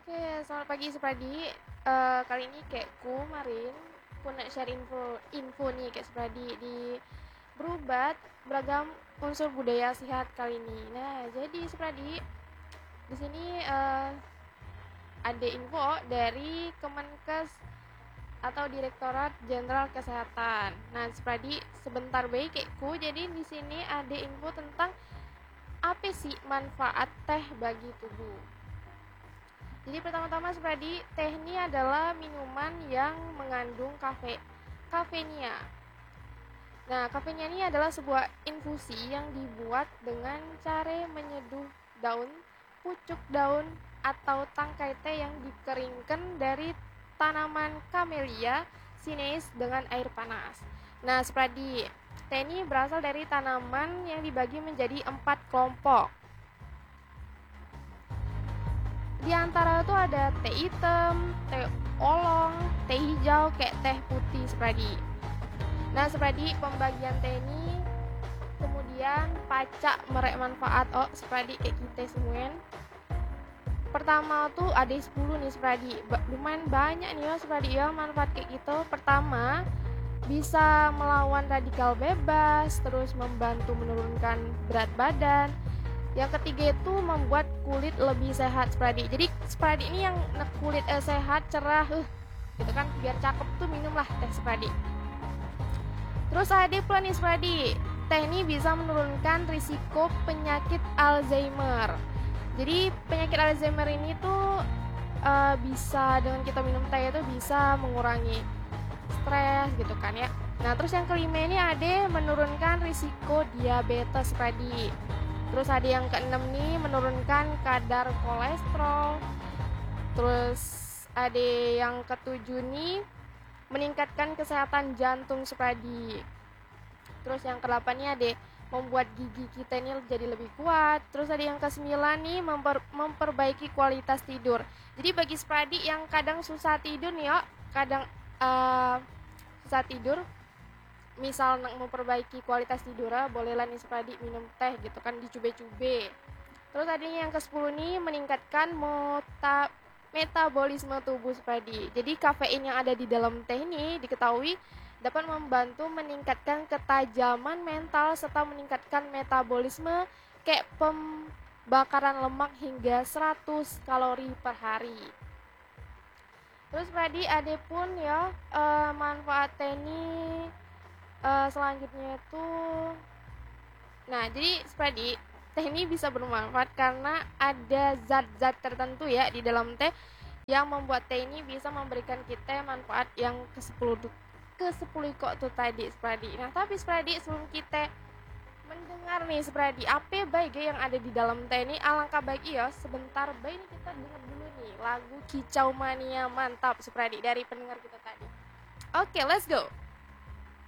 Oke, selamat pagi Supradi. Kali ini kayak kemarin, aku nak share info nih kayak Supradi di berubat beragam unsur budaya sehat kali ini. Nah, jadi Supradi di sini ada info dari Kemenkes atau Direktorat Jenderal Kesehatan. Nah, Supradi sebentar baik kayak jadi di sini ada info tentang apa sih manfaat teh bagi tubuh. Jadi pertama-tama Supradi, teh ini adalah minuman yang mengandung kafeina. Nah, kafeina ini adalah sebuah infusi yang dibuat dengan cara menyeduh daun, pucuk daun, atau tangkai teh yang dikeringkan dari tanaman Camellia sinensis dengan air panas. Nah, Supradi, teh ini berasal dari tanaman yang dibagi menjadi 4 kelompok. Di antara itu ada teh hitam, teh oolong, teh hijau, kayak teh putih Supradi. Nah Supradi, pembagian teh ini kemudian pacak merek manfaat Supradi kayak kita semua. Pertama tuh ada 10 nih Supradi, lumayan banyak nih ya Supradi ya manfaat kayak gitu. Pertama, bisa melawan radikal bebas, terus membantu menurunkan berat badan. Yang ketiga itu membuat kulit lebih sehat Supradi. Jadi Supradi ini yang kulit sehat, cerah, gitu kan, biar cakep tuh minumlah teh Supradi. Terus ada pula nih Supradi, teh ini bisa menurunkan risiko penyakit Alzheimer. Jadi penyakit Alzheimer ini tuh bisa dengan kita minum teh itu bisa mengurangi stres gitu kan ya. Nah terus yang kelima ini ada menurunkan risiko diabetes Supradi. Terus ada yang keenam nih menurunkan kadar kolesterol. Terus ada yang ketujuh nih meningkatkan kesehatan jantung Supradi. Terus yang kedelapan nih ada membuat gigi kita ini jadi lebih kuat. Terus ada yang kesembilan nih memperbaiki kualitas tidur. Jadi bagi Supradi yang kadang susah tidur nih kadang susah tidur, misal nak memperbaiki kualitas tidur, bolehlah nih Supradi minum teh gitu kan, dicube-cube. Terus adanya yang ke-10 nih meningkatkan metabolisme tubuh Supradi. Jadi kafein yang ada di dalam teh ini diketahui dapat membantu meningkatkan ketajaman mental serta meningkatkan metabolisme kayak pembakaran lemak hingga 100 kalori per hari. Terus Supradi ada pun ya manfaat teh ini selanjutnya itu, nah jadi Supradi, teh ini bisa bermanfaat karena ada zat-zat tertentu ya di dalam teh yang membuat teh ini bisa memberikan kita manfaat yang ke-10 kok tuh tadi Supradi. Nah tapi Supradi, sebelum kita mendengar nih Supradi apa baik yang ada di dalam teh ini, alangkah baik ya sebentar baik ini kita dengar dulu nih lagu Kicau Mania Mantap Supradi dari pendengar kita tadi. Oke, let's go.